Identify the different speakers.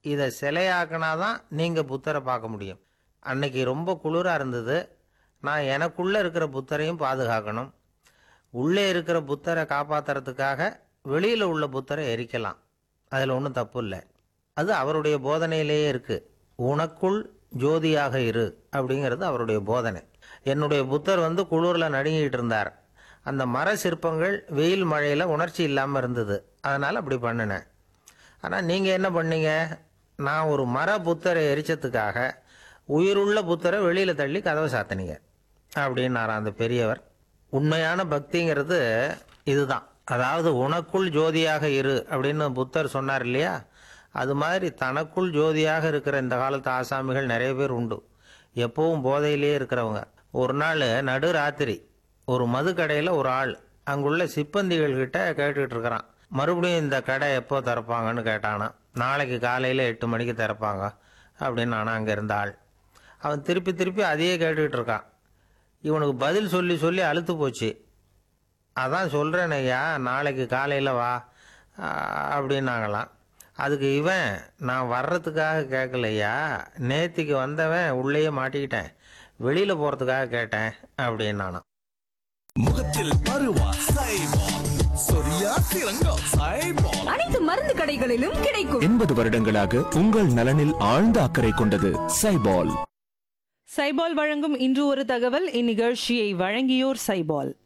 Speaker 1: இதை சிலையாக்கினாதான் நீங்கள் புத்தரை பார்க்க முடியும். அன்னைக்கு ரொம்ப குளிராக இருந்தது. நான் எனக்குள்ளே இருக்கிற புத்தரையும் பாதுகாக்கணும். உள்ளே இருக்கிற புத்தரை காப்பாற்றுறதுக்காக வெளியில் உள்ள புத்தரை எரிக்கலாம். அதில் ஒன்றும் தப்பு இல்லை. அது அவருடைய போதனையிலேயே இருக்குது. உனக்குள் ஜோதியாக இரு அப்படிங்கிறது அவருடைய போதனை. என்னுடைய புத்தர் குளிரில் நடுங்கிட்டு இருந்தார். அந்த மர சிற்பங்கள் வெயில் மழையில் உணர்ச்சி இல்லாமல் இருந்தது. அதனால் அப்படி பண்ணினேன். ஆனால் நீங்கள் என்ன பண்ணீங்க? நான் ஒரு மர புத்தரை எரிச்சதுக்காக உயிருள்ள புத்தரை வெளியில் தள்ளி கதவை சாத்தினீங்க அப்படின்னாராம் அந்த பெரியவர். உண்மையான பக்திங்கிறது இதுதான். அதாவது உனக்குள் ஜோதியாக இரு அப்படின்னு புத்தர் சொன்னார் இல்லையா? அது மாதிரி தனக்குள் ஜோதியாக இருக்கிற இந்த காலத்து ஆசாமிகள் நிறைய பேர் உண்டு. எப்பவும் போதையிலேயே இருக்கிறவங்க. ஒரு நாள் நடு ராத்திரி ஒரு மது கடையில் ஒரு ஆள் அங்குள்ள சிப்பந்திகள் கிட்ட கேட்டுக்கிட்டு இருக்கிறான். மறுபடியும் இந்த கடை எப்போ திறப்பாங்கன்னு கேட்டானா. நாளைக்கு காலையில் 8 மணிக்கு திறப்பாங்க அப்படின்னு நானும் அங்கே இருந்த ஆள். அவன் திருப்பி திருப்பி அதையே கேட்டுக்கிட்டு இருக்கான். இவனுக்கு பதில் சொல்லி சொல்லி அழுத்து போச்சு. அதான் சொல்கிறேன் ஐயா, நாளைக்கு காலையில் வா அப்படின்னாங்களாம். அதுக்கு இவன், நான் வர்றதுக்காக கேட்கலையா, நேத்திக்கு வந்தவன் உள்ளேயே மாட்டிக்கிட்டேன், வெளியில் போகிறதுக்காக கேட்டேன் அப்படின்னானா.
Speaker 2: முகத்தில் பருவா சைபால், சொரியா சிறங்கம் சைபால்.
Speaker 3: அனைத்து மருந்து கடைகளிலும் கிடைக்கும்.
Speaker 2: 80 வருடங்களாக உங்கள் நலனில் ஆழ்ந்த அக்கறை கொண்டது சைபால்.
Speaker 4: சைபால் வழங்கும் இன்று ஒரு தகவல். இந்நிகழ்ச்சியை வழங்கியோர் சைபால்.